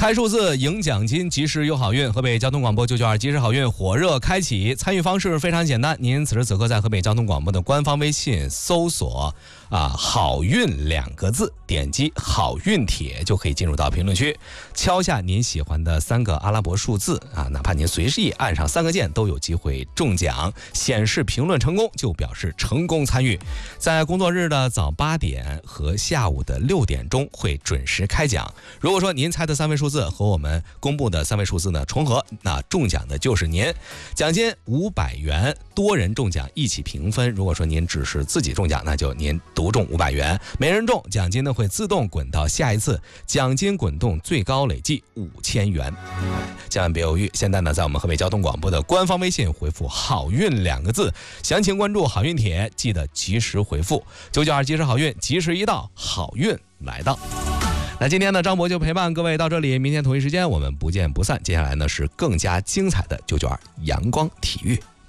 猜数字赢奖金，及时有好运。河北交通广播992及时好运火热开启，参与方式非常简单，您此时此刻在河北交通广播的官方微信搜索好运2个字，点击好运帖就可以进入到评论区，敲下您喜欢的3个阿拉伯数字哪怕您随意按上3个键都有机会中奖，显示评论成功就表示成功参与。在工作日的早8点和下午的6点钟会准时开奖。如果说您猜的3位数字和我们公布的3位数字呢重合，那中奖的就是您，奖金500元，多人中奖一起平分。如果说您只是自己中奖，那就您独中500元，每人中奖金呢会自动滚到下一次，奖金滚动最高累计5000元。千万别犹豫，现在呢在我们河北交通广播的官方微信回复好运2个字，详情关注好运帖，记得及时回复992及时好运，及时一到，好运来到。那今天呢，张博就陪伴各位到这里，明天同一时间我们不见不散。接下来呢是更加精彩的992阳光体育。